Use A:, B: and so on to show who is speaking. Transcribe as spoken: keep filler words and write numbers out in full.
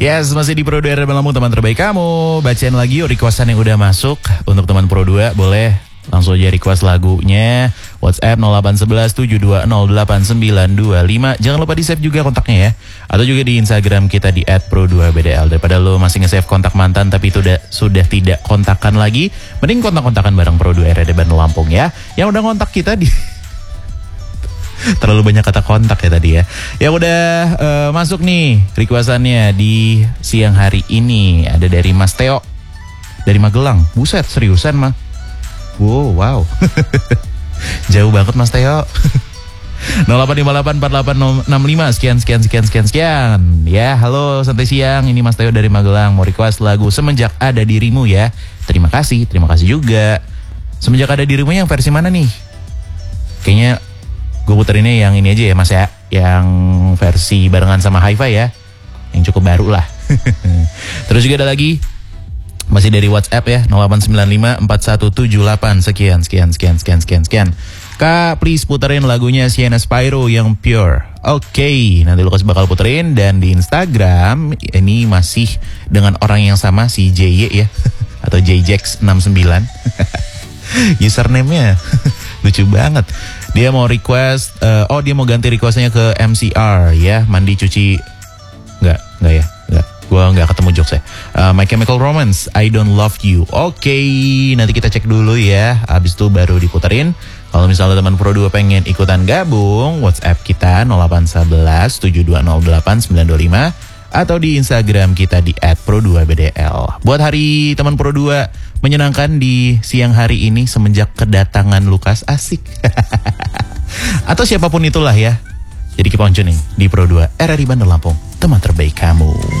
A: Yes, masih di Pro dua R Lampung, teman terbaik kamu. Bacain lagi yuk requestan yang udah masuk. Untuk teman Pro dua boleh langsung aja request lagunya. WhatsApp nol delapan satu satu tujuh dua nol delapan sembilan dua lima. Jangan lupa di save juga kontaknya ya. Atau juga di Instagram kita di et pro dua b d l. Daripada lo masih nge-save kontak mantan tapi itu udah, sudah tidak kontakan lagi, mending kontak-kontakan bareng Pro dua R D Bandar Lampung ya. Yang udah kontak kita di terlalu banyak kata kontak ya tadi ya. Yang udah uh, masuk nih requestannya di siang hari ini. Ada dari Mas Teo dari Magelang. Buset, seriusan mah. Wow, wow. Jauh banget Mas Teo. nol delapan lima delapan empat delapan enam lima sekian sekian sekian sekian sekian. Ya, halo santai siang. Ini Mas Teo dari Magelang mau request lagu Semenjak Ada Dirimu ya. Terima kasih, terima kasih juga. Semenjak Ada Dirimu yang versi mana nih? Kayaknya gue puterinnya yang ini aja ya Mas ya, yang versi barengan sama Hi-Fi ya, yang cukup baru lah. Terus juga ada lagi masih dari WhatsApp ya, nol delapan sembilan lima empat satu tujuh delapan sekian sekian sekian sekian sekian sekian. Kak, please puterin lagunya Sienna Spyro yang Pure. Oke, okay, nanti Lukas bakal puterin. Dan di Instagram ini masih dengan orang yang sama, si J Y ya, atau J Jax enam sembilan. Username-nya lucu banget. Dia mau request, uh, oh dia mau ganti requestnya ke M C R ya, mandi cuci, nggak, nggak ya, nggak, gue nggak ketemu jokesnya. Uh, My Chemical Romance, I Don't Love You. Oke, okay, nanti kita cek dulu ya, abis itu baru diputerin. Kalau misalnya teman Pro dua pengen ikutan gabung, WhatsApp kita nol delapan satu satu tujuh dua nol delapan sembilan dua lima atau di Instagram kita di et pro dua b d l. Buat hari teman Pro dua menyenangkan di siang hari ini semenjak kedatangan Lukas, asik. Atau siapapun itulah ya. Jadi keep on tuning di Pro dua R R I Bandar Lampung, teman terbaik kamu.